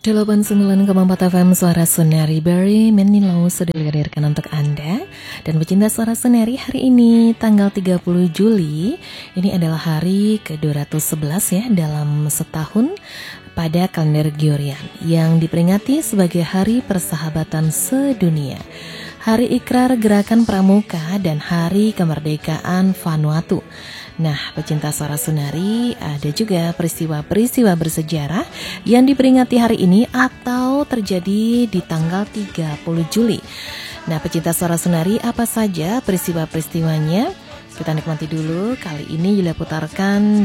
89,4 FM Suara Sunari Berry Menilo sudah dihadirkan untuk Anda. Dan pecinta Suara Sunari, hari ini tanggal 30 Juli, ini adalah hari ke-211 ya dalam setahun pada kalender Gregorian yang diperingati sebagai Hari Persahabatan Sedunia, Hari Ikrar Gerakan Pramuka, dan Hari Kemerdekaan Vanuatu. Nah, pecinta Suara Sunari, ada juga peristiwa-peristiwa bersejarah yang diperingati hari ini atau terjadi di tanggal 30 Juli. Nah, pecinta Suara Sunari, apa saja peristiwa-peristiwanya? Kita nikmati dulu. Kali ini Yulia putarkan